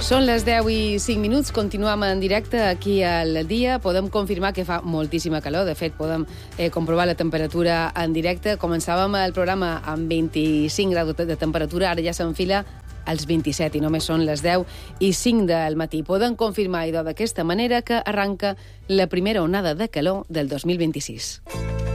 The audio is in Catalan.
Són les 10 i 5 minuts, continuem en directe aquí al dia. Podem confirmar que fa moltíssima calor, de fet podem comprovar la temperatura en directe. Començàvem el programa amb 25 graus de temperatura, ara ja s'enfila als 27 i només són les 10 i 5 del matí. Podem confirmar, idò, d'aquesta manera que arranca la primera onada de calor del 2026.